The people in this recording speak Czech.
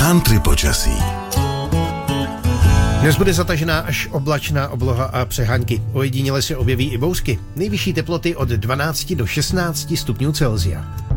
Country počasí. Dnes bude zatažená až oblačná obloha a přehánky. Ojediněle se objeví i bouřky. Nejvyšší teploty od 12 do 16 stupňů Celsia.